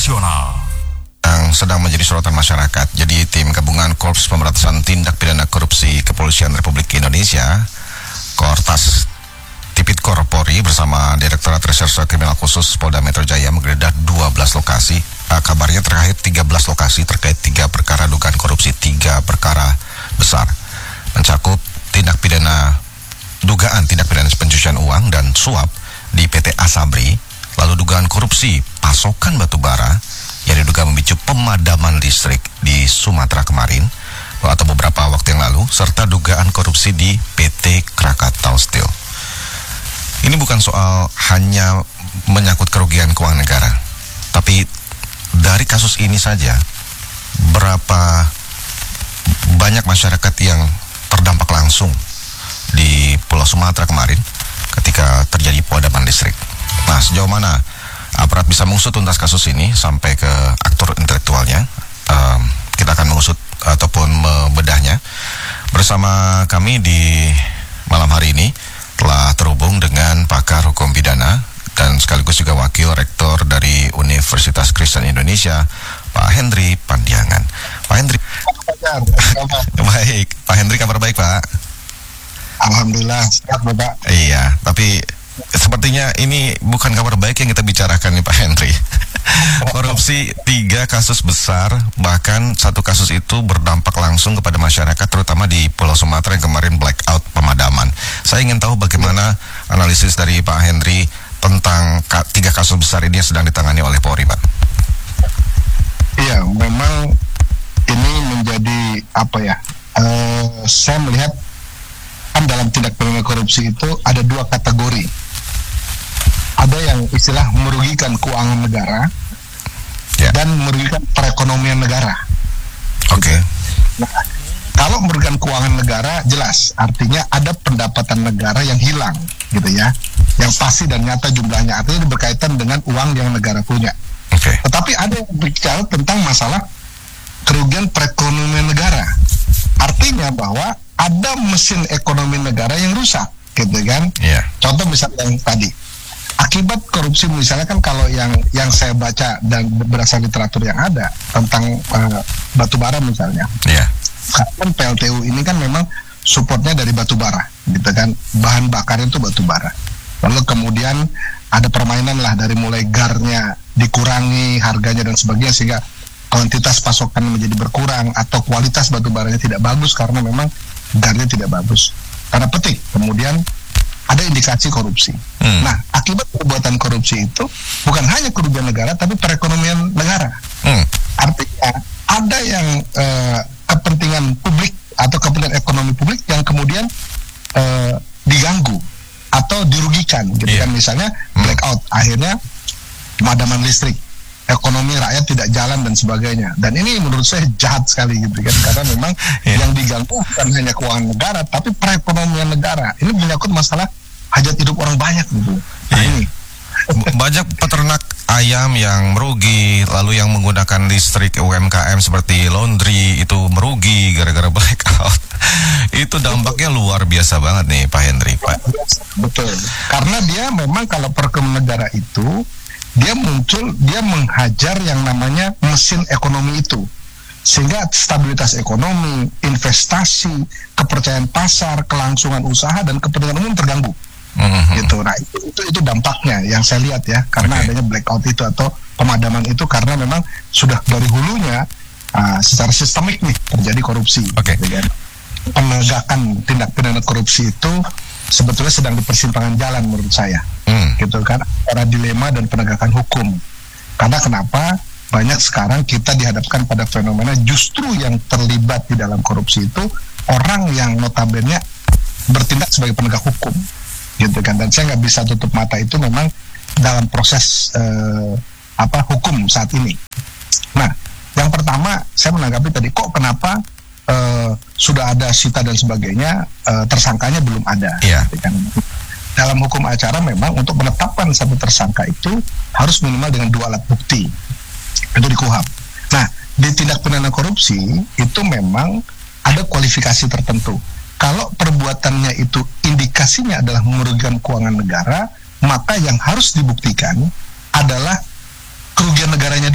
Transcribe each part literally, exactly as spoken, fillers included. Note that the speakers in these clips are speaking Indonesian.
nasional yang sedang menjadi sorotan masyarakat. Jadi tim gabungan Korps Pemberantasan Tindak Pidana Korupsi Kepolisian Republik Indonesia, Kortas Tipidkor Polri bersama Direktorat Reserse Kriminal Khusus Polda Metro Jaya menggeledah dua belas lokasi. Uh, kabarnya terkait tiga belas lokasi terkait tiga perkara dugaan korupsi, tiga perkara besar. Mencakup tindak pidana dugaan tindak pidana pencucian uang dan suap di P T Asabri, lalu dugaan korupsi pasokan batu bara yang diduga memicu pemadaman listrik di Sumatera kemarin atau beberapa waktu yang lalu, serta dugaan korupsi di P T Krakatau Steel. Ini bukan soal hanya menyangkut kerugian keuangan negara, tapi dari kasus ini saja berapa banyak masyarakat yang terdampak langsung di Pulau Sumatera kemarin ketika terjadi pemadaman listrik. Nah, sejauh mana aparat bisa mengusut tuntas kasus ini sampai ke aktor intelektualnya? Um, kita akan mengusut ataupun membedahnya. Bersama kami di malam hari ini telah terhubung dengan pakar hukum pidana dan sekaligus juga wakil rektor dari Universitas Kristen Indonesia, Pak Hendri Pandiangan. Pak Hendri. Baik, Pak Hendri, kabar baik, Pak? Alhamdulillah, sehat, Bapak. Iya, tapi sepertinya ini bukan kabar baik yang kita bicarakan nih, Pak Hendri. Korupsi tiga kasus besar, bahkan satu kasus itu berdampak langsung kepada masyarakat, terutama di Pulau Sumatera yang kemarin blackout pemadaman. Saya ingin tahu bagaimana analisis dari Pak Hendri tentang ka- tiga kasus besar ini yang sedang ditangani oleh Polri, Pak. Iya, memang ini menjadi apa ya? Uh, saya melihat kan dalam tindak pidana korupsi itu ada dua kategori. Ada yang istilah merugikan keuangan negara, yeah, dan merugikan perekonomian negara. Oke. Okay. Nah, kalau merugikan keuangan negara, jelas artinya ada pendapatan negara yang hilang, gitu ya, yang pasti dan nyata jumlahnya, artinya berkaitan dengan uang yang negara punya. Oke. Okay. Tetapi ada yang bicara tentang masalah kerugian perekonomian negara, artinya bahwa ada mesin ekonomi negara yang rusak, gitu kan? Yeah. Contoh misalnya yang tadi, akibat korupsi misalnya kan, kalau yang yang saya baca dan berdasar literatur yang ada tentang uh, batu bara misalnya, yeah, kan P L T U ini kan memang supportnya dari batu bara, gitu kan, bahan bakar itu batu bara. Lalu kemudian ada permainan lah dari mulai garnya dikurangi harganya dan sebagainya sehingga kuantitas pasokan menjadi berkurang atau kualitas batu baranya tidak bagus karena memang garnya tidak bagus karena petik. Kemudian ada indikasi korupsi. Hmm. Nah, akibat perbuatan korupsi itu bukan hanya kerugian negara, tapi perekonomian negara. Hmm. Artinya ada yang eh, kepentingan publik atau kepentingan ekonomi publik yang kemudian eh, diganggu atau dirugikan, gitu yeah, kan? Misalnya blackout, hmm. akhirnya pemadaman listrik, ekonomi rakyat tidak jalan dan sebagainya. Dan ini menurut saya jahat sekali, gitu kan, karena memang yeah, yang diganggu bukan hanya keuangan negara, tapi perekonomian negara. Ini menyangkut masalah hajat hidup orang banyak, gitu. Nah, yeah, ini banyak peternak ayam yang merugi, lalu yang menggunakan listrik U M K M seperti laundry itu merugi gara-gara blackout. Itu dampaknya luar biasa banget nih, Pak Hendri, Pak. Betul. Karena dia memang kalau perekonomian negara itu dia muncul, dia menghajar yang namanya mesin ekonomi itu, sehingga stabilitas ekonomi, investasi, kepercayaan pasar, kelangsungan usaha dan kepentingan umum terganggu. Mm-hmm. Gitu. Nah, itu, itu itu dampaknya yang saya lihat ya, karena okay, adanya blackout itu atau pemadaman itu karena memang sudah dari hulunya uh, secara sistemik nih terjadi korupsi. Oke. Okay. Gitu. Penegakan tindak pidana korupsi itu sebetulnya sedang di persimpangan jalan menurut saya, hmm. gitu kan, antara dilema dan penegakan hukum. Karena kenapa banyak sekarang kita dihadapkan pada fenomena justru yang terlibat di dalam korupsi itu orang yang notabene bertindak sebagai penegak hukum, gitu kan. Dan saya nggak bisa tutup mata, itu memang dalam proses eh, apa hukum saat ini. Nah, yang pertama saya menanggapi tadi, kok kenapa Uh, sudah ada sita dan sebagainya, uh, tersangkanya belum ada. Yeah. Kan? Dalam hukum acara memang untuk menetapkan satu tersangka itu harus minimal dengan dua alat bukti. Itu di K U H A P. Nah, di tindak pidana korupsi itu memang ada kualifikasi tertentu. Kalau perbuatannya itu indikasinya adalah merugikan keuangan negara, maka yang harus dibuktikan adalah kerugian negaranya dulu.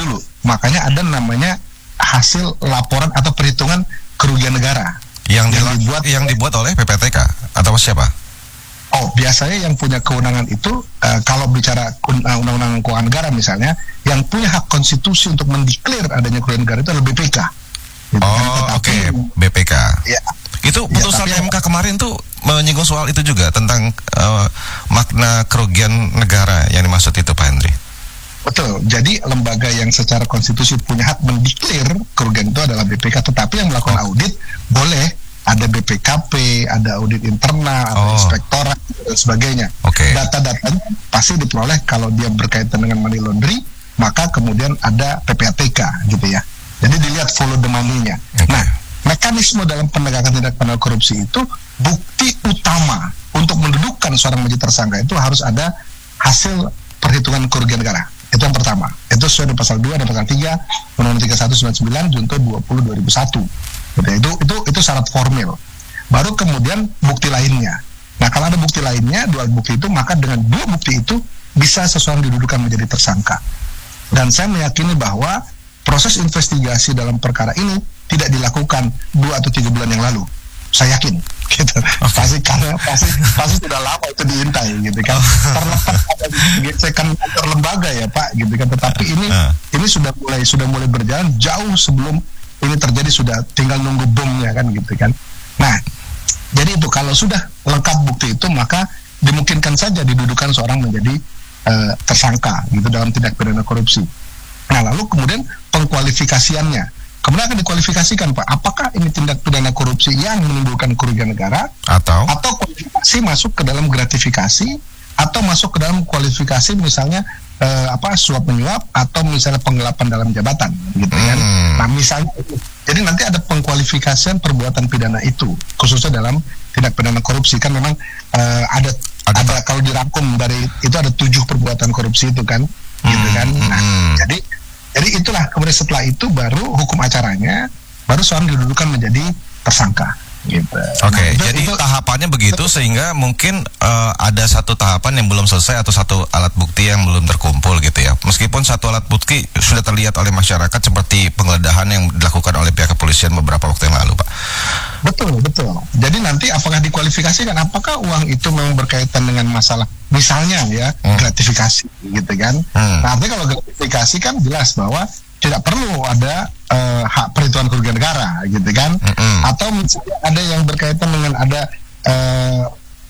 makanya ada namanya hasil laporan atau perhitungan kerugian negara yang, yang dibuat yang dibuat oleh P P T K atau siapa? Oh, biasanya yang punya kewenangan itu uh, kalau bicara uh, undang-undang keuangan negara misalnya, yang punya hak konstitusi untuk mendeklar adanya kerugian negara itu adalah B P K. Gitu, oh, kan? oke, okay. B P K. Ya. Itu putusan ya, M K kemarin tuh menyinggung soal itu juga tentang uh, makna kerugian negara yang dimaksud itu, Pak Henry. Betul. Jadi lembaga yang secara konstitusi punya hak mendeklar kerugian itu adalah B P K, tetapi yang melakukan oh. audit boleh ada B P K P, ada audit internal, ada oh. inspektorat dan sebagainya. Okay. Data-datanya pasti diperoleh kalau dia berkaitan dengan money laundry, maka kemudian ada P P A T K gitu ya. Jadi dilihat follow the money-nya. Okay. Nah, mekanisme dalam penegakan tindak pidana korupsi itu bukti utama untuk mendudukan seorang menjadi tersangka itu harus ada hasil perhitungan kerugian negara. Itu yang pertama. Itu sesuai dengan pasal dua dan pasal tiga Undang-Undang tiga puluh satu sembilan puluh sembilan junto dua puluh dua ribu satu. Gitu. Itu itu itu syarat formil. Baru kemudian bukti lainnya. Nah, kalau ada bukti lainnya, dua bukti itu, maka dengan dua bukti itu bisa seseorang didudukan menjadi tersangka. Dan saya meyakini bahwa proses investigasi dalam perkara ini tidak dilakukan dua atau tiga bulan yang lalu. Saya yakin, gitu. Okay. Pasti karena pasti pasti sudah lama itu diintai, gitu kan. Terlepas ada gesekan antar lembaga ya Pak, gitu kan. Tetapi ini uh. ini sudah mulai sudah mulai berjalan jauh sebelum ini terjadi, sudah tinggal nunggu bomnya kan, gitu kan. Nah, jadi itu kalau sudah lengkap bukti itu, maka dimungkinkan saja didudukan seorang menjadi uh, tersangka, gitu, dalam tindak pidana korupsi. Nah, lalu kemudian pengkualifikasiannya, kemudian akan dikualifikasikan Pak, apakah ini tindak pidana korupsi yang menimbulkan kerugian negara, atau atau kualifikasi masuk ke dalam gratifikasi, atau masuk ke dalam kualifikasi misalnya eh, apa suap menyuap, atau misalnya penggelapan dalam jabatan, gitu kan. Hmm. Nah, misalnya, jadi nanti ada pengkualifikasian perbuatan pidana itu, khususnya dalam tindak pidana korupsi kan memang eh, ada, ada ada kalau dirangkum dari itu ada tujuh perbuatan korupsi itu kan, hmm. gitu kan. Nah, hmm. jadi Jadi itulah kemudian setelah itu baru hukum acaranya, baru seorang didudukan menjadi tersangka. Gitu. Oke, okay, nah, jadi itu, tahapannya begitu itu, sehingga mungkin uh, ada satu tahapan yang belum selesai atau satu alat bukti yang belum terkumpul gitu ya. Meskipun satu alat bukti sudah terlihat oleh masyarakat seperti penggeledahan yang dilakukan oleh pihak kepolisian beberapa waktu yang lalu, Pak. Betul, betul. Jadi nanti apakah dikualifikasikan, apakah uang itu memang berkaitan dengan masalah misalnya ya hmm. gratifikasi gitu kan. Hmm. Nah, artinya kalau gratifikasi kan jelas bahwa tidak perlu ada uh, hak perhitungan kerugian negara gitu kan. Mm-hmm. Atau misalnya ada yang berkaitan dengan ada uh,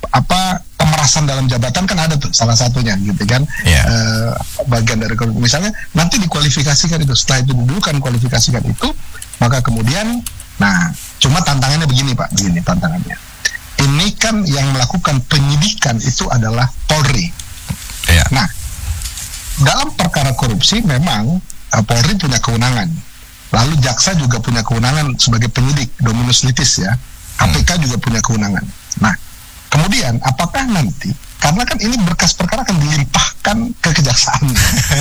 apa pemerasan dalam jabatan kan ada tuh salah satunya gitu kan. Yeah. Uh, bagian dari misalnya nanti dikualifikasikan itu, setelah itu didudukan kualifikasikan itu, maka kemudian nah cuma tantangannya begini Pak, begini tantangannya. Ini kan yang melakukan penyidikan itu adalah Polri. Yeah. Nah, dalam perkara korupsi memang Polri punya kewenangan, lalu jaksa juga punya kewenangan sebagai penyidik, dominus litis ya, K P K hmm. juga punya kewenangan. Nah, kemudian apakah nanti, karena kan ini berkas perkara akan dilimpahkan ke kejaksaan.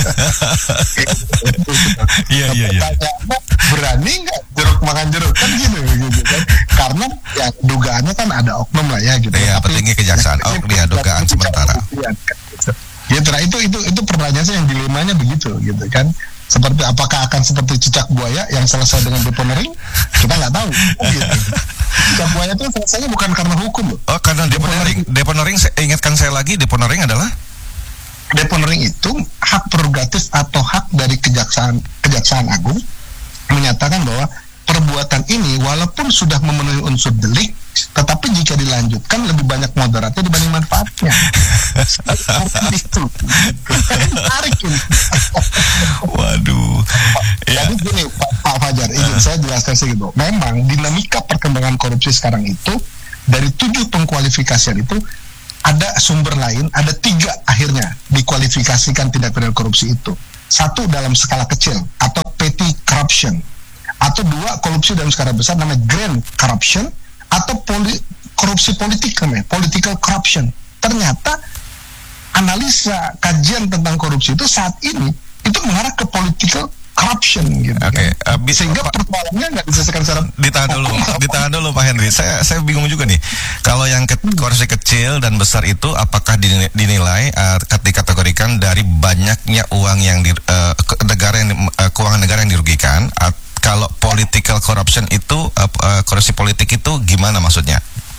Iya iya iya. Berani nggak jeruk makan jeruk kan gitu, gitu kan? Karena ya dugaannya kan ada oknum lah ya gitu. Iya, petinggi kejaksaan. Oh, dia dugaan sementara. Gitu, nah itu itu itu pertanyaan saya yang dilemanya begitu gitu kan. Seperti apakah akan seperti cicak buaya yang selesai dengan deponering? Kita nggak tahu. Gitu. Cicak buaya itu selesainya bukan karena hukum loh. Oh, karena deponering. Deponering, saya ingatkan saya lagi, deponering adalah? Deponering itu hak prerogatif atau hak dari kejaksaan kejaksaan agung menyatakan bahwa perbuatan ini walaupun sudah memenuhi unsur delik, tetapi jika dilanjutkan lebih banyak mudaratnya dibanding manfaatnya. Itu tarik ini. Waduh. Jadi ya. Gini Pak, Pak Fajar, izin uh. saya jelaskan sedikit. Memang dinamika perkembangan korupsi sekarang itu dari tujuh pengkualifikasian itu ada sumber lain, ada tiga akhirnya dikualifikasikan tindak pidana korupsi itu. Satu dalam skala kecil atau petty corruption, atau dua korupsi dalam skala besar namanya grand corruption, atau poli, korupsi politik namanya political corruption. Ternyata analisa kajian tentang korupsi itu saat ini itu mengarah ke political corruption gitu. Oke, okay. uh, sehingga persoalannya nggak diselesaikan secara ditahan dulu, ditahan dulu Pak Henry. Saya saya bingung juga nih. Kalau yang ke, korupsi kecil dan besar itu apakah dinilai, dinilai uh, dikategorikan dari banyaknya uang yang di uh, ke, negara yang uh, keuangan negara merugikan. At, kalau political corruption itu uh, uh, korupsi politik itu gimana maksudnya?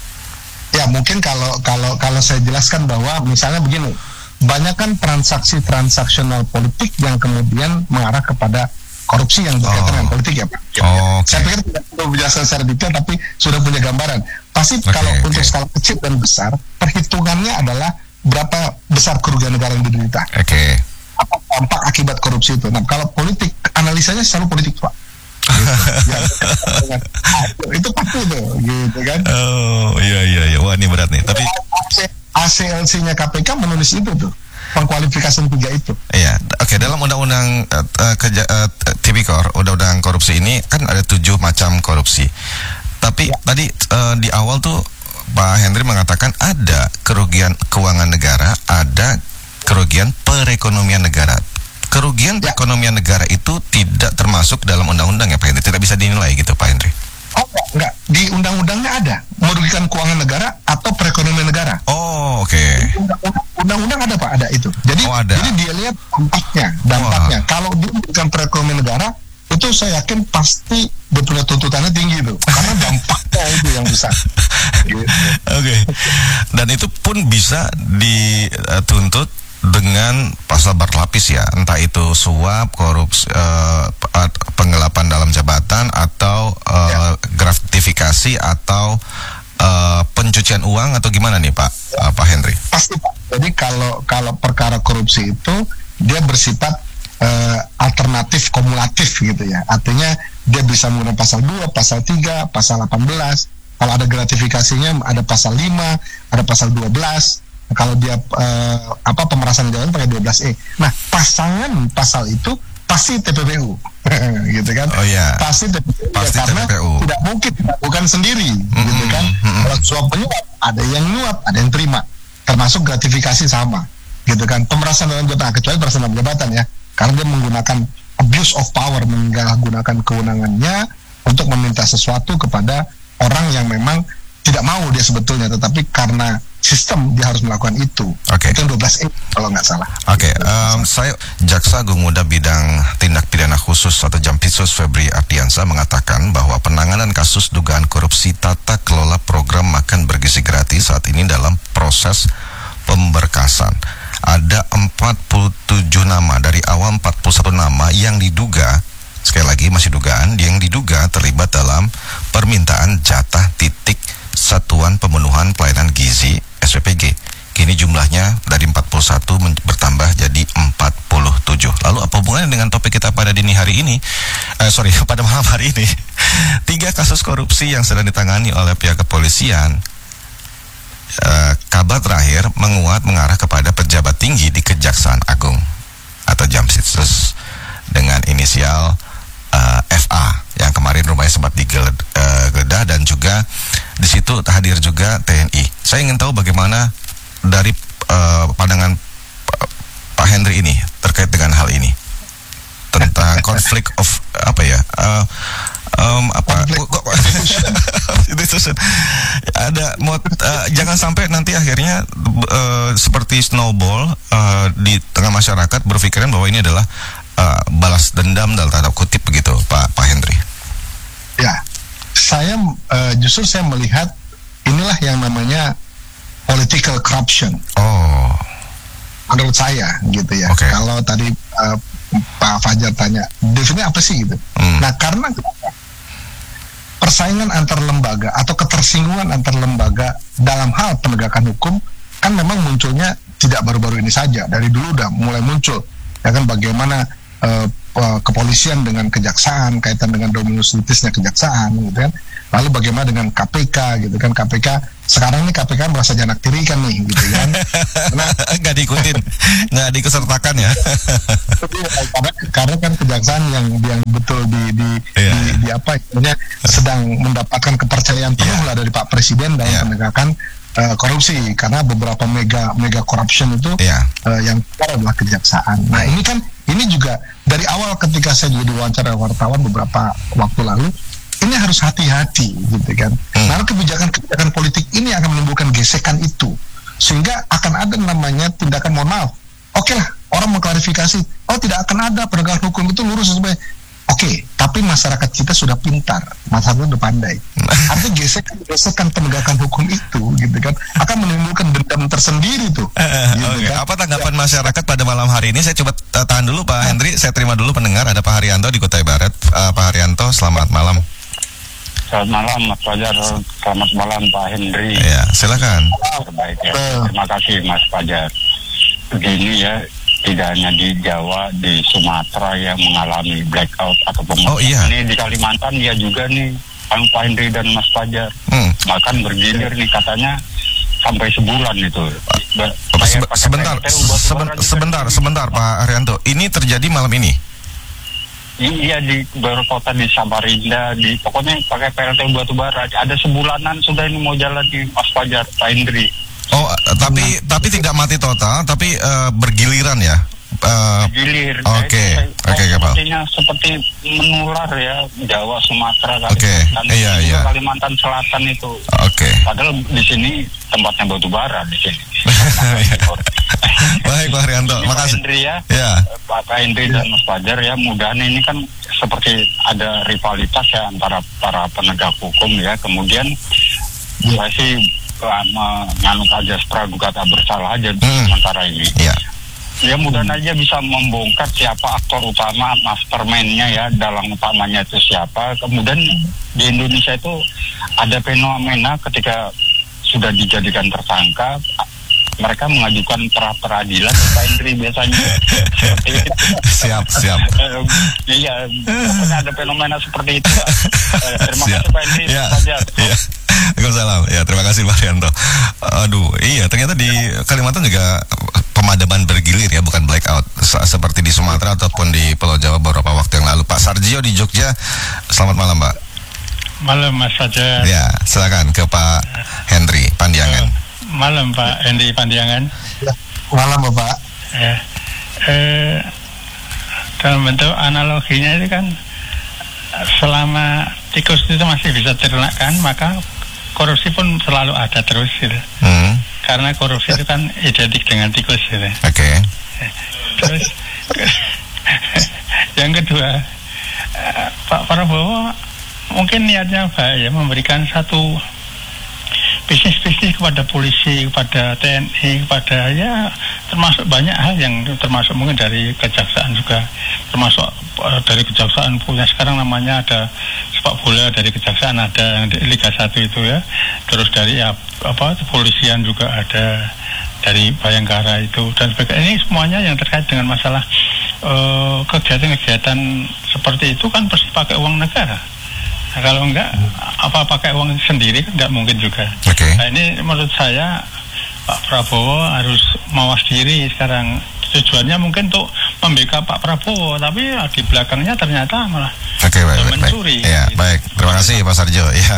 Ya mungkin kalau kalau kalau saya jelaskan bahwa misalnya begini, banyak kan transaksi transaksional politik yang kemudian mengarah kepada korupsi yang berkaitan oh. dengan politik ya Pak. Oh, okay. Saya pikir tidak perlu menjelaskan secara detail, tapi sudah punya gambaran. Pasti okay, kalau okay. untuk skala kecil dan besar, perhitungannya adalah berapa besar kerugian negara yang diderita. Oke. Okay. Apa dampak akibat korupsi itu. Nah kalau politik, analisanya selalu politik Pak. Gitu. Ya, itu pasti tuh, gitu kan. Oh iya iya iya, wah ini berat nih. Tapi A C L C-nya K P K menulis itu tuh, pengkualifikasian tiga itu. Iya, oke okay, dalam undang-undang uh, uh, keja- uh, tipikor, undang-undang korupsi ini kan ada tujuh macam korupsi. Tapi ya. tadi uh, di awal tuh Pak Henry mengatakan ada kerugian keuangan negara, ada kerugian perekonomian negara. Kerugian ya. perekonomian negara itu tidak termasuk dalam undang-undang ya Pak Henry, tidak bisa dinilai gitu Pak Henry. Oh enggak, enggak. Di undang-undangnya ada merugikan keuangan negara atau perekonomian negara. Oh oke. Okay. Undang-undang ada Pak, ada itu. Jadi, oh, ada. jadi dia lihat dampaknya, dampaknya. Oh. Kalau dia merugikan perekonomian negara, itu saya yakin pasti dia punya tuntutannya tinggi tuh, karena dampaknya itu yang besar. Gitu. Oke. Okay. Dan itu pun bisa dituntut dengan pasal berlapis ya, entah itu suap, korupsi, uh, penggelapan dalam jabatan atau uh, ya. gratifikasi atau uh, pencucian uang atau gimana nih Pak uh, Pak Henry? Pasti Pak. Jadi kalau kalau perkara korupsi itu dia bersifat uh, alternatif kumulatif gitu ya. Artinya dia bisa menggunakan pasal dua, pasal tiga, pasal delapan belas. Kalau ada gratifikasinya ada pasal lima, ada pasal dua belas. Kalau dia uh, apa pemerasan jalan pakai dua belas E. Nah, pasangan pasal itu pasti T P P U. Gitu kan? Oh iya. Pasti T P P U pasti ya, karena T P P U. tidak mungkin bukan sendiri, mm-hmm. gitu kan? Mm-hmm. Kalau suap menyuap, ada yang nyuap, ada yang terima. Termasuk gratifikasi sama. Gitu kan? Pemerasan dalam jabatan, kecuali pemerasan dalam jabatan ya. Karena dia menggunakan abuse of power, menggunakan kewenangannya untuk meminta sesuatu kepada orang yang memang tidak mau dia sebetulnya, tetapi karena sistem dia harus melakukan itu. Oke. Okay. Itu dua belas E kalau nggak salah. Oke, okay. um, saya Jaksa Agung Muda Bidang Tindak Pidana Khusus atau Jampitsus Febri Ardiansa mengatakan bahwa penanganan kasus dugaan korupsi tata kelola program makan bergizi gratis saat ini dalam proses pemberkasan. Ada empat puluh tujuh nama dari awal empat puluh satu nama yang diduga, sekali lagi masih dugaan, yang diduga terlibat dalam permintaan jatah titik Satuan Pemenuhan Pelayanan Gizi S P P G. Kini jumlahnya dari empat puluh satu men- bertambah jadi empat puluh tujuh. Lalu apa hubungannya dengan topik kita pada dini hari ini? Eh, sorry, pada malam hari ini. Tiga kasus korupsi yang sedang ditangani oleh pihak kepolisian. Eh, kabar terakhir menguat mengarah kepada pejabat tinggi di Kejaksaan Agung atau Jampitsus dengan inisial uh, F A yang kemarin rumahnya sempat digeledah uh, dan juga di situ hadir juga T N I. Saya ingin tahu bagaimana dari uh, pandangan uh, Pak Henry ini terkait dengan hal ini tentang konflik of apa ya uh, um, apa itu ada mau uh, jangan sampai nanti akhirnya uh, seperti snowball uh, di tengah masyarakat berpikiran bahwa ini adalah uh, balas dendam dalam tanda kutip begitu Pak Pak Henry. Ya, saya uh, justru saya melihat inilah yang namanya political corruption. Oh, menurut saya gitu ya. Okay. Kalau tadi uh, Pak Fajar tanya, definisinya apa sih gitu? Hmm. Nah, karena persaingan antar lembaga atau ketersinggungan antar lembaga dalam hal penegakan hukum kan memang munculnya tidak baru-baru ini saja. Dari dulu udah mulai muncul. Ya kan bagaimana uh, kepolisian dengan kejaksaan, kaitan dengan dominus litisnya kejaksaan gitu kan. Lalu bagaimana dengan K P K gitu kan. K P K sekarang ini K P K merasa janak tirikan nih gitu kan. Karena nggak diikutin, nggak diikutsertakan ya. karena, karena kan kejaksaan yang yang betul di di, yeah. di, di apa istilahnya sedang mendapatkan kepercayaan penuh yeah. lah dari Pak Presiden dalam yeah. penegakan uh, korupsi, karena beberapa mega mega corruption itu yeah. uh, yang adalah kejaksaan. Nah ini kan ini juga dari awal ketika saya jadi wawancara wartawan beberapa waktu lalu, ini harus hati-hati gitu kan. Hmm. Karena kebijakan-kebijakan politik ini akan menimbulkan gesekan itu, sehingga akan ada namanya tindakan mohon maaf. Oke lah, orang mengklarifikasi, oh tidak akan ada penegakan hukum itu lurus sesuai. Oke, tapi masyarakat kita sudah pintar, masyarakat sudah pandai. Artinya gesekan-gesekan penegakan hukum itu, gitu kan, akan menimbulkan dendam tersendiri tuh. Gitu Oke, kan. apa tanggapan masyarakat pada malam hari ini? Saya coba uh, tahan dulu Pak Hendri, saya terima dulu pendengar. Ada Pak Haryanto di Kutai Barat. Uh, Pak Haryanto, selamat malam. Selamat malam Mas Fajar, selamat malam Pak Hendri. Ya, silakan. Terbaik ya. Terima kasih Mas Fajar. Begini ya, tidak hanya di Jawa, di Sumatera yang mengalami blackout atau Oh, iya. Ini di Kalimantan dia juga nih, Bang Pak Hendri dan Mas Fajar. Hmm. Bahkan bergilir nih katanya sampai sebulan itu. Be- Apa, sebe- pakai sebentar, P L T U batu seben- bara juga sebentar, di- sebentar Pak Haryanto. Ini terjadi malam ini? Iya, di beberapa kota di Samarinda, di pokoknya pakai P L T U batubara. Ada sebulanan sudah ini mau jalan di Mas Fajar, Pak Hendri. Oh, uh, tapi tapi tidak mati total, tapi uh, bergiliran ya. Uh, Gilir. Oke, Nah, oke, itu oke, Pak. sepertinya seperti menular ya, Jawa, Sumatera, Oke, Kalimantan, iya, juga iya. Kalimantan Selatan itu. Oke. Padahal di sini tempatnya batu bara di sini. Baik Pak Haryanto, Ini Pak makasih. Hendri ya, Ya, Pak Pak Hendri dan Mas Fajar ya, mudahan ini kan seperti ada rivalitas ya antara para penegak hukum ya. Kemudian saya sih uh, menganut aja praduga tak bersalah aja Hmm. sementara ini. ya. Ya mudah aja bisa membongkar siapa aktor utama, mastermind-nya ya, dalang utamanya itu siapa. Kemudian di Indonesia itu ada fenomena ketika sudah dijadikan tersangka, mereka mengajukan pra peradilan ke Pak Hendri biasanya. Seperti itu. Siap, siap. Eh, iya, pokoknya ada fenomena seperti itu. Eh, terima Siap. kasih Pak Hendri. Ya, Saja. ya. Waalaikumsalam. Ya, terima kasih Pak Haryanto. Aduh, iya ternyata di Kalimantan juga pemadaman bergilir ya, bukan blackout Se- seperti di Sumatera ataupun di Pulau Jawa beberapa waktu yang lalu. Pak Sarjio di Jogja, selamat malam Pak. Malam Mas Fajar. Ya, silakan ke Pak Hendri Pandiangan. Malam Pak Hendri Pandiangan. Malam Bapak. Ya. Eh, dalam bentuk analoginya itu kan, selama tikus itu masih bisa ternakkan, maka korupsi pun selalu ada terus gitu. Hmm, Karena korupsi itu kan identik dengan tikus gitu. Oke. Terus yang kedua, eh, Pak Prabowo mungkin niatnya baik ya, memberikan satu bisnis-bisnis kepada polisi, kepada T N I, kepada ya termasuk banyak hal yang termasuk mungkin dari kejaksaan juga, termasuk uh, dari kejaksaan punya sekarang namanya ada sepak bola dari kejaksaan, ada di Liga satu itu ya, terus dari ya, apa kepolisian juga ada, dari Bayangkara itu dan sebagainya. Ini semuanya yang terkait dengan masalah uh, kegiatan-kegiatan seperti itu kan pasti pakai uang negara. Nah, kalau enggak, apa pakai uang sendiri kan enggak mungkin juga. Oke. Nah, ini menurut saya Pak Prabowo harus mawas diri sekarang. Tujuannya mungkin untuk membela Pak Prabowo, tapi ya, di belakangnya ternyata malah Oke, baik, baik, baik. mencuri. Ya, Gitu. baik. Terima kasih Pak Sarjo. Ya.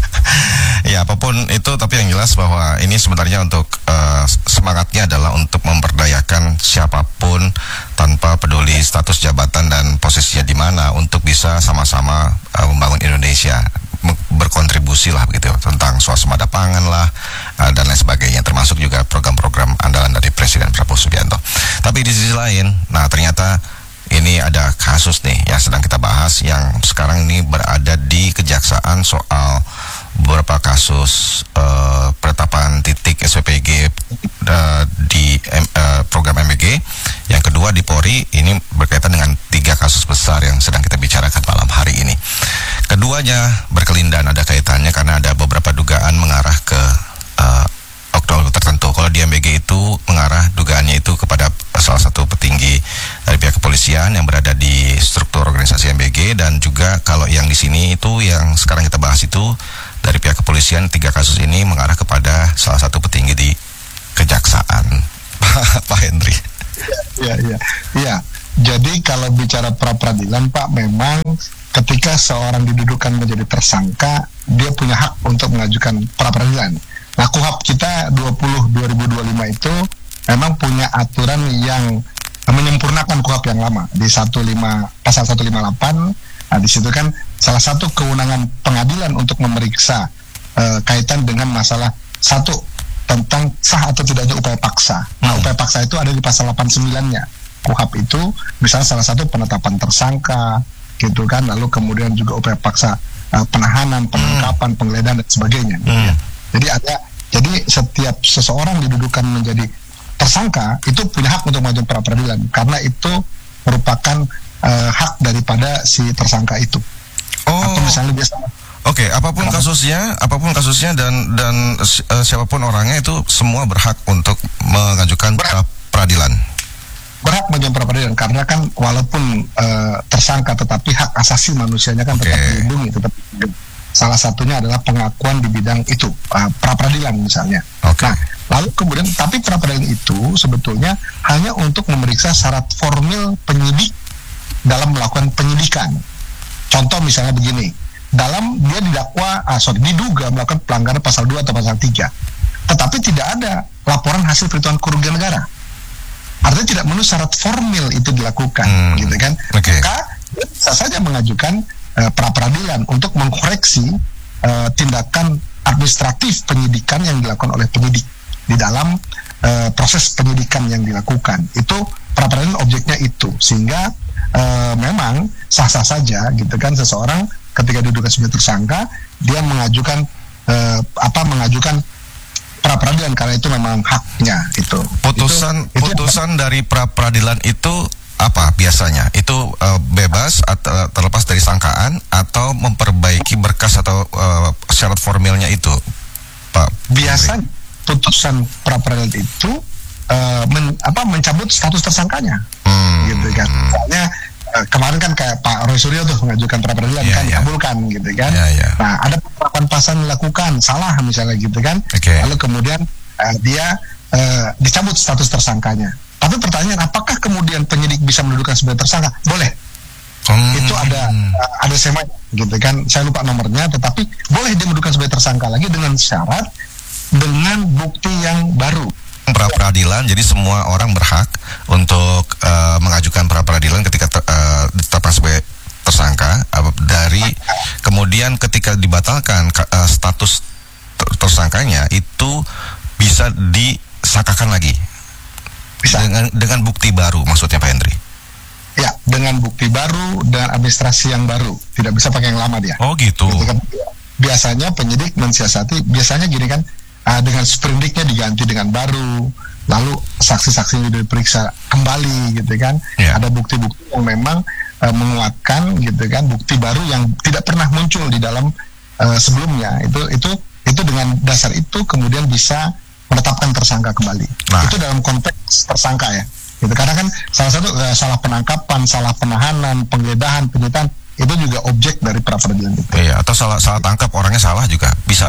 Ya, apapun itu, tapi yang jelas bahwa ini sebenarnya untuk uh, semangatnya adalah untuk memberdayakan siapapun tanpa peduli status jabatan dan posisinya di mana untuk bisa sama-sama uh, membangun Indonesia, berkontribusi lah begitu tentang swasembada pangan lah uh, dan lain sebagainya, termasuk juga program-program andalan dari Presiden Prabowo Subianto. Tapi di sisi lain, nah ternyata ini ada kasus nih yang sedang kita bahas yang sekarang ini berada di kejaksaan soal beberapa kasus uh, penetapan titik S P P G uh, di uh, program M B G. Yang kedua di Polri, ini berkaitan dengan tiga kasus besar yang sedang kita bicarakan malam hari ini. Keduanya berkelindan, ada kaitannya karena ada beberapa dugaan mengarah ke uh, oknum tertentu. Kalau di M B G itu mengarah dugaannya itu kepada salah satu petinggi dari pihak kepolisian yang berada di struktur organisasi M B G, dan juga kalau yang di sini itu yang sekarang kita bahas itu dari pihak kepolisian, tiga kasus ini mengarah kepada salah satu petinggi di kejaksaan. Pak Hendri. Iya, iya. Iya. Jadi kalau bicara pra peradilan Pak, memang ketika seorang didudukan menjadi tersangka, dia punya hak untuk mengajukan pra peradilan. Nah, K U H A P kita dua puluh dua ribu dua puluh lima itu memang punya aturan yang menyempurnakan K U H A P yang lama di seratus lima pasal seratus lima puluh delapan. Nah, di situ kan salah satu kewenangan pengadilan untuk memeriksa uh, kaitan dengan masalah satu tentang sah atau tidaknya upaya paksa. Nah, upaya paksa itu ada di pasal delapan puluh sembilan-nya. K U H A P itu misalnya salah satu penetapan tersangka, gitu kan, lalu kemudian juga upaya paksa uh, penahanan, penangkapan, hmm. penggeledahan dan sebagainya. Gitu hmm. ya. Jadi ada, jadi setiap seseorang didudukan menjadi tersangka itu punya hak untuk mengajukan pra peradilan karena itu merupakan uh, hak daripada si tersangka itu. Oh. Atau misalnya biasa. Oke, okay, apapun Kenapa? kasusnya, apapun kasusnya dan dan uh, siapapun orangnya itu semua berhak untuk mengajukan pra peradilan. Berhak mengajukan pra peradilan karena kan walaupun uh, tersangka tetapi hak asasi manusianya kan okay. tetap dilindungi, tetap dilindungi. Salah satunya adalah pengakuan di bidang itu, uh, pra peradilan misalnya. Okay. Nah, lalu kemudian tapi pra peradilan itu sebetulnya hanya untuk memeriksa syarat formil penyidik dalam melakukan penyidikan. Contoh misalnya begini, dalam dia didakwa, ah, sorry, diduga melakukan pelanggaran pasal dua atau pasal tiga, tetapi tidak ada laporan hasil perhitungan kerugian negara. Artinya tidak memenuhi syarat formil itu dilakukan, hmm. gitu kan? Okay. Maka bisa saja mengajukan uh, pra peradilan untuk mengkoreksi uh, tindakan administratif penyidikan yang dilakukan oleh penyidik di dalam uh, proses penyidikan yang dilakukan. Itu pra peradilan objeknya itu, sehingga uh, memang sah-sah saja, gitu kan, seseorang ketika diduga sebagai tersangka dia mengajukan uh, apa mengajukan pra peradilan karena itu memang haknya itu. Putusan itu, putusan itu, dari pra peradilan itu apa biasanya? Itu uh, bebas atau terlepas dari sangkaan atau memperbaiki berkas atau uh, syarat formilnya itu, Pak? Biasanya putusan pra peradilan itu uh, men, apa mencabut status tersangkanya, hmm. gitu kan. Misalnya uh, kemarin kan kayak Pak Roy Suryo tuh mengajukan pra peradilan yeah, kan yeah. dikabulkan, gitu kan. Yeah, yeah. Nah ada penerapan pasal dilakukan salah misalnya, gitu kan. Okay. Lalu kemudian uh, dia uh, dicabut status tersangkanya. Tapi pertanyaan, apakah kemudian penyidik bisa mendudukan sebagai tersangka? Boleh. Hmm. Itu ada uh, ada sema, gitu kan. Saya lupa nomornya, tetapi boleh dia mendudukan sebagai tersangka lagi dengan syarat dengan bukti yang baru. Pra peradilan, jadi semua orang berhak untuk uh, mengajukan pra peradilan ketika ter, uh, ditetapkan sebagai tersangka uh, dari kemudian ketika dibatalkan uh, status ter tersangkanya itu bisa disangkakan lagi. Bisa. Dengan, dengan bukti baru maksudnya Pak Hendri? Ya, dengan bukti baru, dengan administrasi yang baru. Tidak bisa pakai yang lama dia. Oh gitu. gitu kan. Biasanya penyidik mensiasati, biasanya gini kan, uh, dengan sprindiknya diganti dengan baru, lalu saksi-saksinya diperiksa kembali, gitu kan. Ya. Ada bukti-bukti yang memang uh, menguatkan, gitu kan, bukti baru yang tidak pernah muncul di dalam uh, sebelumnya. Itu itu itu dengan dasar itu kemudian bisa menetapkan tersangka kembali. Nah. Itu dalam konteks tersangka ya. Gitu. Karena kan salah satu uh, salah penangkapan, salah penahanan, penggeledahan, penyitaan itu juga objek dari pra peradilan itu. Iya, atau salah salah tangkap orangnya salah juga bisa.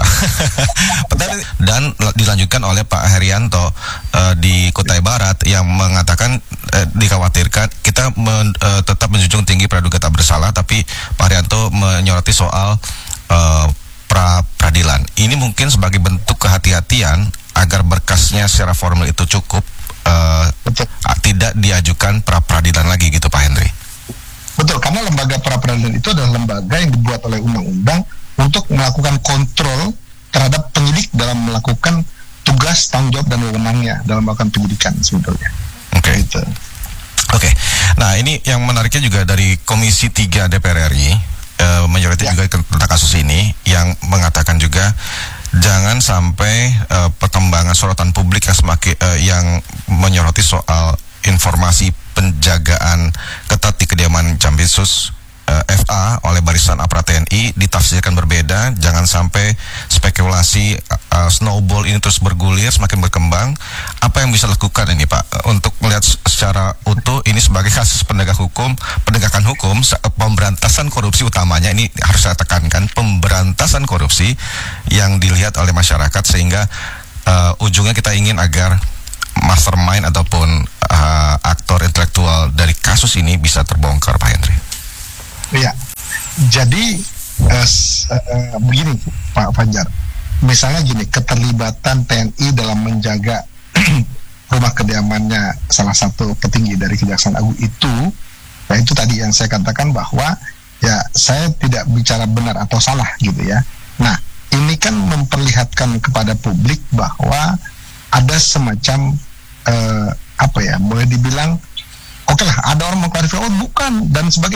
Dan dilanjutkan oleh Pak Herianto uh, di Kutai Barat yang mengatakan uh, dikhawatirkan kita men, uh, tetap menjunjung tinggi praduga tak bersalah, tapi Pak Herianto menyoroti soal uh, pra peradilan. Ini mungkin sebagai bentuk kehati-hatian agar berkasnya secara formal itu cukup, uh, tidak diajukan pra peradilan lagi gitu Pak Hendri. Betul, karena lembaga pra peradilan itu adalah lembaga yang dibuat oleh undang-undang untuk melakukan kontrol terhadap penyidik dalam melakukan tugas, tanggung jawab dan wewenangnya dalam melakukan penyidikan sebetulnya. Oke. Okay. Gitu. Oke. Okay. Nah, ini yang menariknya juga dari Komisi tiga D P R R I uh, menyoroti ya. juga tentang kasus ini yang mengatakan juga jangan sampai uh, perkembangan sorotan publik yang semakin uh, yang menyoroti soal informasi penjagaan ketat di kediaman Jampitsus uh, F A oleh barisan aparat T N I ditafsirkan berbeda. Jangan sampai spekulasi uh, snowball ini terus bergulir, semakin berkembang. Apa yang bisa dilakukan ini Pak untuk melihat secara utuh ini sebagai kasus penegak hukum, penegakan hukum, pemberantasan korupsi utamanya, ini harus saya tekankan, pemberantasan korupsi yang dilihat oleh masyarakat, sehingga uh, ujungnya kita ingin agar mastermind ataupun uh, aktor intelektual dari kasus ini bisa terbongkar Pak Hendri. Iya, jadi uh, uh, begini Pak Fajar, misalnya gini, keterlibatan T N I dalam menjaga rumah kediamannya salah satu petinggi dari Kejaksaan Agung itu, ya itu tadi yang saya katakan bahwa ya saya tidak bicara benar atau salah gitu ya. Nah, ini kan memperlihatkan kepada publik bahwa ada semacam uh, apa ya, boleh dibilang oke okay lah, ada orang mengklarifikasi oh bukan dan sebagainya, tapi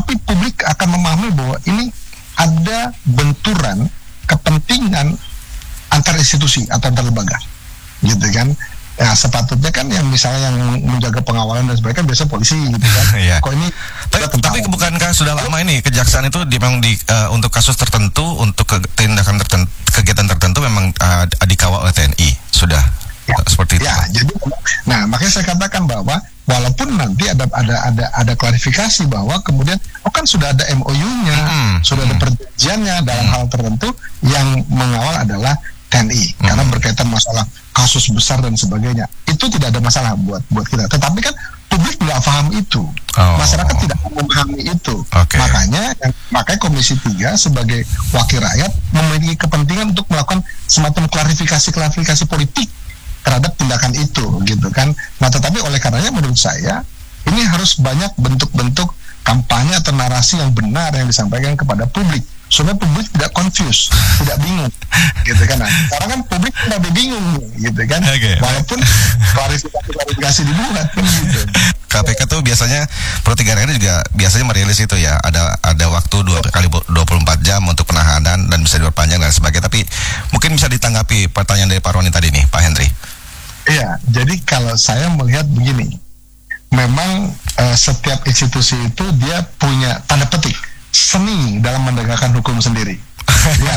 tapi publik akan memahami bahwa ini ada benturan kepentingan antar institusi atau antar lembaga, gitu kan. Ya sepatutnya kan yang misalnya yang menjaga pengawalan dan sebagainya kan biasa polisi gitu kan. Yeah. Kok ini tapi, tapi bukankah sudah lama ini kejaksaan itu di, memang di uh, untuk kasus tertentu, untuk ke, tindakan tertentu, kegiatan tertentu memang uh, dikawal oleh T N I sudah ya, uh, seperti itu. Ya, jadi, nah makanya saya katakan bahwa walaupun nanti ada ada ada ada klarifikasi bahwa kemudian oh kan sudah ada M O U-nya, hmm. sudah ada perjanjiannya dalam hmm. hal tertentu yang mengawal adalah T N I hmm. karena berkaitan masalah kasus besar dan sebagainya. Itu tidak ada masalah buat buat kita. Tetapi kan publik nggak paham itu, oh. masyarakat tidak memahami itu. Okay. Makanya makanya Komisi tiga sebagai wakil rakyat memiliki kepentingan untuk melakukan semacam klarifikasi-klarifikasi politik terhadap tindakan itu, gitu kan. Nah, tetapi oleh karenanya menurut saya ini harus banyak bentuk-bentuk kampanye atau narasi yang benar yang disampaikan kepada publik supaya publik tidak confused, tidak bingung, gitu kan. Nah, sekarang kan publik tidak bingung, gitu kan. Okay. Walaupun klarifikasi-klarifikasi dibuat, kan gitu. K P K tuh biasanya per tiga hari juga biasanya merilis itu ya, ada ada waktu dua kali dua puluh empat jam untuk penahanan dan bisa diperpanjang dan sebagainya. Tapi mungkin bisa ditanggapi pertanyaan dari Pak Roni tadi nih, Pak Henry. Iya, jadi kalau saya melihat begini, memang uh, setiap institusi itu dia punya tanda petik seni dalam menegakkan hukum sendiri. Lihat,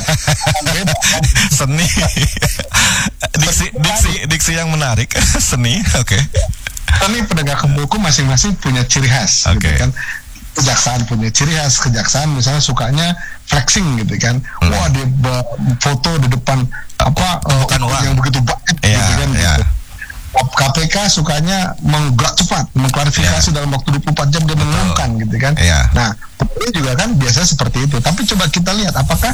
seni, diksi, diksi, diksi yang menarik, seni, oke. Okay. Seni penegakan hukum masing-masing punya ciri khas, okay. gitu kan. Kejaksaan punya ciri khas, kejaksaan misalnya sukanya flexing, gitu kan. Hmm. Wah, dia foto di depan apa bukan uh, uang yang begitu banyak, yeah, gitu kan. Yeah. Gitu. K P K sukanya menggerak cepat, mengklarifikasi yeah. dalam waktu dua puluh empat jam dia mengumumkan, gitu kan. Yeah. Nah, ini juga kan biasa seperti itu. Tapi coba kita lihat apakah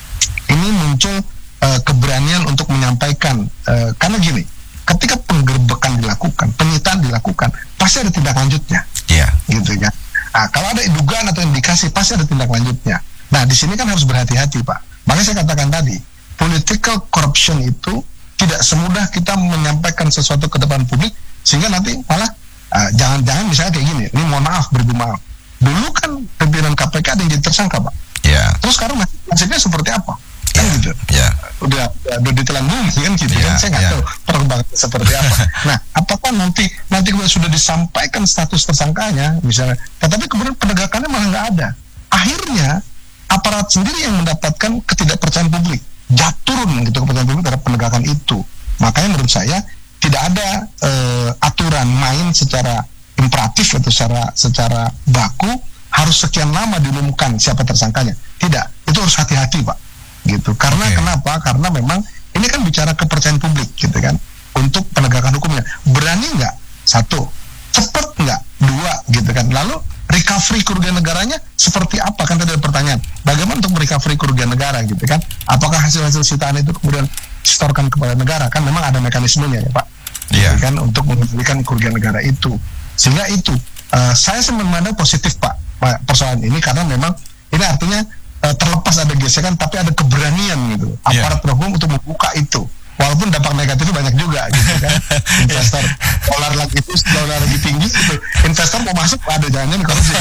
ini muncul uh, keberanian untuk menyampaikan, uh, karena gini, ketika penggerbekan dilakukan, penyitaan dilakukan, pasti ada tindak lanjutnya, yeah. gitu kan. Nah, kalau ada dugaan atau indikasi, pasti ada tindak lanjutnya. Nah, di sini kan harus berhati-hati, Pak. Makanya saya katakan tadi, political corruption itu tidak semudah kita menyampaikan sesuatu ke depan publik sehingga nanti malah uh, jangan-jangan misalnya kayak gini, ini mohon maaf, beribu maaf. Dulu kan pimpinan K P K ada yang jadi tersangka, Pak. Yeah. Terus sekarang nasibnya seperti apa? Kan yeah. gitu. Yeah. Udah udah ditelan bumi kan gitu yeah. kan. Saya nggak yeah. tahu perkembangannya seperti apa. Nah, apakah nanti nanti kalau sudah disampaikan status tersangkanya misalnya, tetapi kemudian penegakannya malah nggak ada. Akhirnya aparat sendiri yang mendapatkan ketidakpercayaan publik. Jatuh gitu kepercayaan publik terhadap penegakan itu. Makanya menurut saya tidak ada uh, aturan main secara imperatif atau secara secara baku harus sekian lama diumumkan siapa tersangkanya. Tidak, itu harus hati-hati, Pak. Gitu. Karena okay. kenapa? Karena memang ini kan bicara kepercayaan publik, gitu kan. Untuk penegakan hukumnya, berani nggak? Satu, cepat nggak? Dua, gitu kan. Lalu recovery kerugian negaranya seperti apa? Kan tadi ada pertanyaan, bagaimana untuk merecovery kerugian negara, gitu kan? Apakah hasil-hasil sitaan itu kemudian disetorkan kepada negara? Kan memang ada mekanismenya ya, Pak, yeah. gitu kan, untuk mengembalikan kerugian negara itu. Sehingga itu uh, saya sebenarnya positif, Pak, persoalan ini, karena memang ini artinya uh, terlepas ada gesekan tapi ada keberanian gitu aparat yeah. hukum untuk membuka itu. Walaupun dampak negatifnya banyak juga, gitu kan. Investor dolar lagi itu, dolar lagi tinggi, gitu. Investor mau masuk ada jangan korupsi.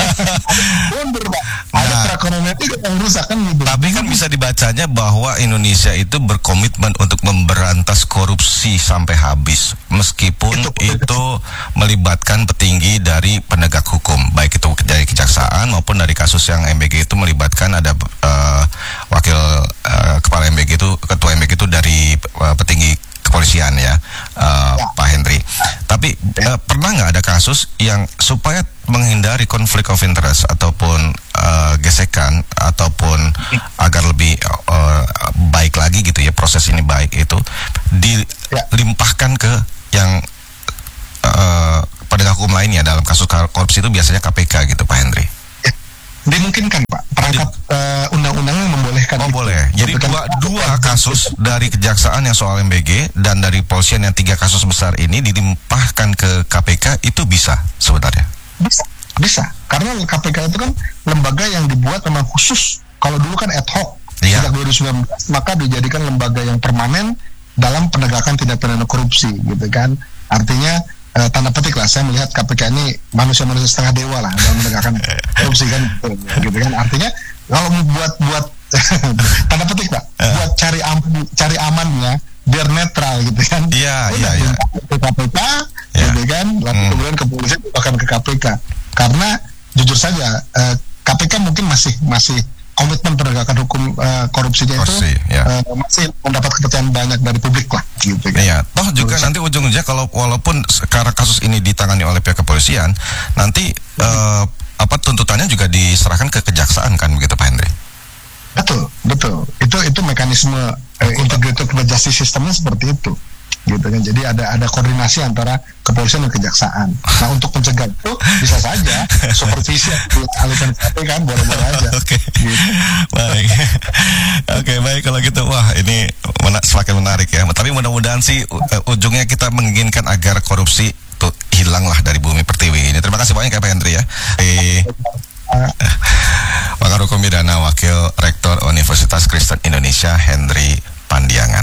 Mundur, Pak. Ada nah, perekonomian itu yang rusak kan gitu. Tapi kan bisa dibacanya bahwa Indonesia itu berkomitmen untuk memberantas korupsi sampai habis, meskipun itu, itu, itu melibatkan petinggi dari penegak hukum, baik itu dari kejaksaan maupun dari kasus yang M B G itu melibatkan ada uh, wakil uh, kepala M B G itu, ketua M B G itu dari petinggi kepolisian ya, uh, ya. Pak Henry. Tapi ya. uh, pernah nggak ada kasus yang supaya menghindari konflik of interest ataupun uh, gesekan ataupun agar lebih uh, baik lagi gitu ya, proses ini baik itu dilimpahkan ke yang uh, penegak hukum lainnya dalam kasus korupsi itu biasanya K P K gitu, Pak Henry? Dimungkinkan, Pak. Perangkat uh, undang-undangnya membolehkan. Oh, itu. boleh. Jadi dua, dua kasus dari kejaksaan yang soal M B G dan dari polisian yang tiga kasus besar ini dilimpahkan ke K P K, itu bisa sebenarnya? Bisa, bisa. Karena K P K itu kan lembaga yang dibuat memang khusus. Kalau dulu kan ad hoc. Yeah. Sejak dua ribu sembilan belas maka dijadikan lembaga yang permanen dalam penegakan tindak pidana korupsi, gitu kan. Artinya Uh, tanda petik lah, saya melihat K P K ini manusia-manusia setengah dewa lah dalam menegakkan korupsi kan, gitu kan. Artinya kalau buat buat tanda petik Pak, buat cari aman, cari amannya biar netral gitu kan. Iya, iya, iya. Ke K P K, Ya. gitu kan. Lalu Hmm. kemudian kepolisian bahkan ke K P K. Karena jujur saja eh, K P K mungkin masih masih komitmen penegakan hukum eh, korupsinya Korupsi, itu ya. eh, masih mendapat kepercayaan banyak dari publik lah, gitu kan. Iya, toh juga Menurut nanti ujung-ujungnya kalau walaupun sekarang kasus ini ditangani oleh pihak kepolisian, nanti eh, apa tuntutannya juga diserahkan ke kejaksaan kan begitu Pak Hendri? Betul, betul. Itu itu mekanisme eh, integrated justice systemnya seperti itu, gitu kan. Jadi ada ada koordinasi antara kepolisian dan kejaksaan. Nah untuk mencegah itu bisa saja supervisi dialihkan ke K P K kan boleh-boleh aja. Oke, Gitu. baik. Oke, baik kalau gitu. Wah, ini mena- semakin menarik ya. Tapi mudah-mudahan sih uh, ujungnya kita menginginkan agar korupsi itu hilanglah dari bumi pertiwi ini. Terima kasih banyak ya Pak Hendri ya. Eh, Pakar Hukum Pidana Wakil Rektor Universitas Kristen Indonesia Hendri Pandiangan.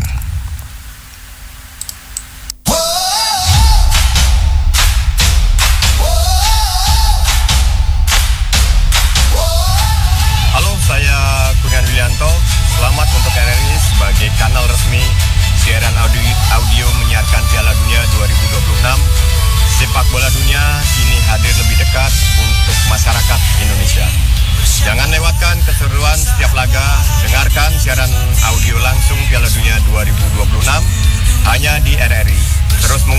Halo, saya Kurnian Wilianto. Selamat untuk R R I sebagai kanal resmi siaran audio, audio menyiarkan Piala Dunia dua ribu dua puluh enam. Sepak bola dunia kini hadir lebih dekat untuk masyarakat Indonesia. Jangan lewatkan keseruan setiap laga. Dengarkan siaran audio langsung Piala Dunia dua ribu dua puluh enam hanya di R R I. Terus mengikuti